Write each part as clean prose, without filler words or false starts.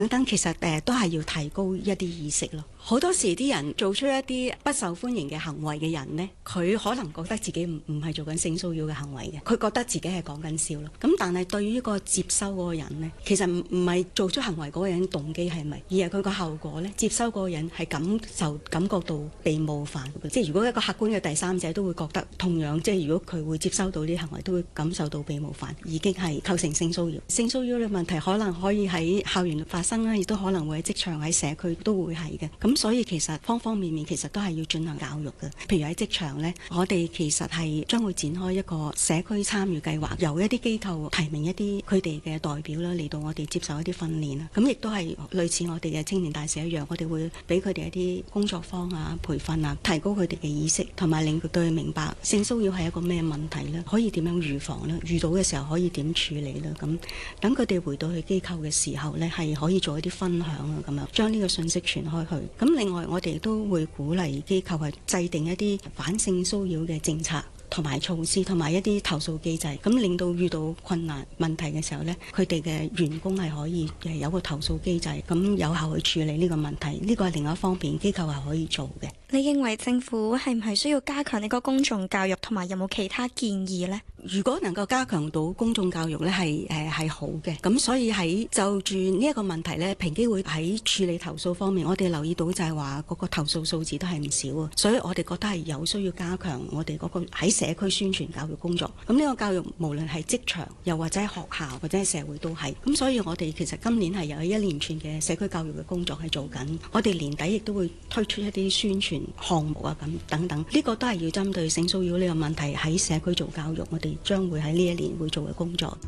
等等，其實都係要提高一啲意識咯。好多時啲人做出一啲不受歡迎嘅行為嘅人呢，佢可能覺得自己唔係做緊性騷擾嘅行為嘅，佢覺得自己係講緊笑咯。咁但係對於個接收嗰個人呢，其實唔係做出行為嗰個人動機係咪，而係佢個後果呢。接收嗰個人係感覺到被冒犯，即係如果一個客觀嘅第三者都會覺得同樣，即係如果佢會接收到呢啲行為，都會感受到被冒犯，已經係構成性騷擾。性騷擾嘅問題可能可以喺校園發生啦，亦都可能會喺職場、喺社區都會係嘅。咁所以其實方方面面其實都係要進行教育嘅。譬如喺職場呢，我哋其實係將會展開一個社區參與計劃，由一啲機構提名一啲佢哋嘅代表啦，嚟到我哋接受一啲訓練啦。咁亦都係類似我哋嘅青年大使一樣，我哋會俾佢哋一啲工作坊啊、培訓啊，提高佢哋嘅意識，同埋令佢哋明白性騷擾係一個咩問題呢，可以點樣預防呢？遇到嘅時候可以點處理呢？咁等佢哋回到去機構嘅時候呢，係可以做一啲分享啊，咁樣將呢個信息傳開去。咁另外我哋都會鼓勵機構係制定一啲反性騷擾嘅政策同埋措施，同埋一啲投訴機制，咁令到遇到困難問題嘅時候呢，佢哋嘅員工係可以有個投訴機制，咁有效去處理呢個問題。呢個係另一方面機構係可以做嘅。 你認為政府係唔係需要加強呢個公眾教育，同埋有冇其他建議呢？ 如果能夠加強到公眾教育呢，係好嘅。咁所以喺就住呢一個問題呢，平機會喺處理投訴方面，我哋留意到就係話嗰個投訴數字都係唔少啊。所以我哋覺得係有需要加強我哋嗰個喺社區宣傳教育工作。咁呢個教育無論係職場，又或者係學校，或者係社會都係。咁所以我哋其實今年係有一連串嘅社區教育嘅工作係做緊。我哋年底亦都會推出一啲宣傳項目啊，咁等等，呢個都係要針對性騷擾呢個問題喺社區做教育，我哋將會喺呢一年會做嘅工作。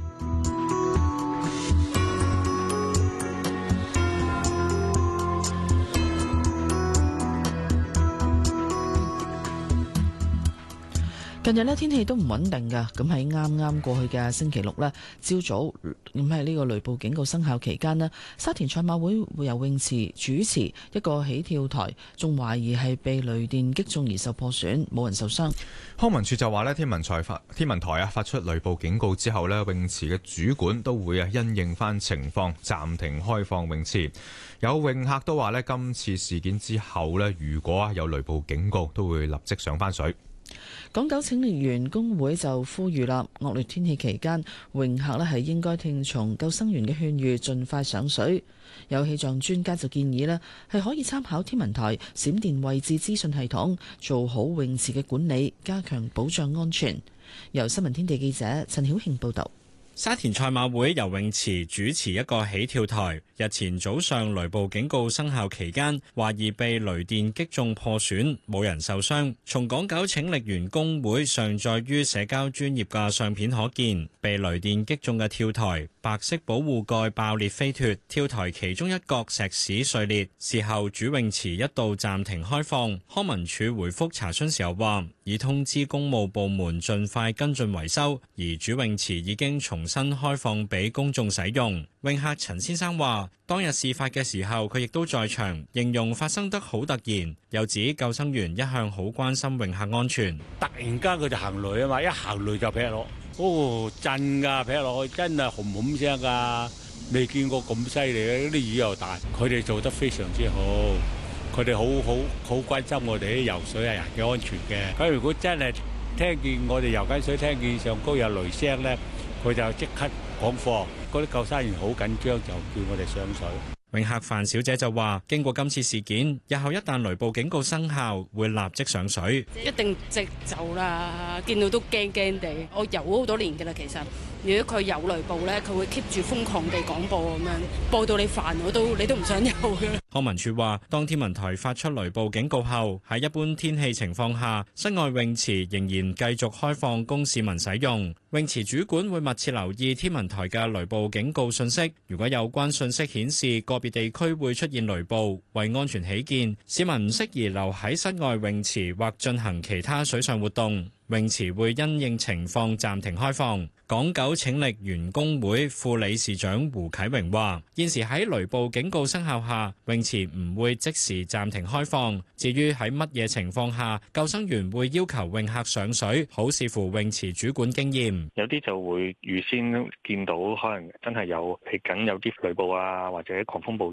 近日呢，天氣都唔穩定㗎，咁喺啱啱過去嘅星期六呢，朝早咁喺呢個雷暴警告生效期間呢，沙田賽馬會游泳池主持一個起跳台，仲懷疑係被雷電擊中而受破損，冇人受傷。 康文署就話呢，天文台發出雷暴警告之後呢，泳池嘅主管都會因應翻情況暫停開放泳池。有泳客都話呢，今次事件之後呢，如果有雷暴警告，都會立即上翻水。 港九拯溺員工會就呼籲啦，惡劣天氣期間，泳客咧係應該聽從救生員嘅勸喻，盡快上水。有氣象專家就建議咧，係可以參考天文台閃電位置資訊系統，做好泳池嘅管理，加強保障安全。由新聞天地記者陳曉慶報導。 沙田賽馬會游泳池主持一個起跳台，日前早上雷暴警告生效期間，懷疑被雷電擊中破損，冇人受傷。從港九拯溺員工會上載於社交專頁嘅相片可見，被雷電擊中嘅跳台白色保護蓋爆裂飛脫，跳台其中一角石屎碎裂。事後主泳池一度暫停開放。康文署回覆查詢時候話，已通知公務部門盡快跟進維修，而主泳池已經重新開放俾公眾使用。泳客陳先生話，當日事發嘅時候佢亦都在場，形容發生得好突然，又指救生員一向好關心泳客安全。 突然間佢就行雷啊嘛，一行雷就劈落，震㗎，劈落去真係轟轟聲㗎，未見過咁犀利嘅，啲雨又大，佢哋做得非常之好，佢哋好關心我哋啲游水嘅人嘅安全嘅。咁如果真係聽見我哋游緊水，聽見上高有雷聲咧，佢就即刻講課，嗰啲救生員好緊張，就叫我哋上水。 泳客范小姐就話，經過今次事件，日後一旦雷暴警告生效，會立即上水。 一定直走啦，見到都驚驚地。我游咗好多年㗎啦，其實如果佢有雷暴咧，佢會 keep 住瘋狂地廣播咁樣，播到你煩，你都唔想游㗎。 康文署話，當天文台發出雷暴警告後，喺一般天氣情況下，室外泳池仍然繼續開放供市民使用。泳池主管會密切留意天文台嘅雷暴警告信息，如果有關信息顯示個別地區會出現雷暴，為安全起見，市民唔適宜留喺室外泳池或進行其他水上活動。 泳池會因應情況暫停開放。港九拯溺員工會副理事長胡啟榮話：現時喺雷暴警告生效下，泳池唔會即時暫停開放。至於喺乜嘢情況下，救生員會要求泳客上水，好視乎泳池主管經驗。 有啲就會預先見到可能真係有嚟緊有啲雷暴啊，或者狂風暴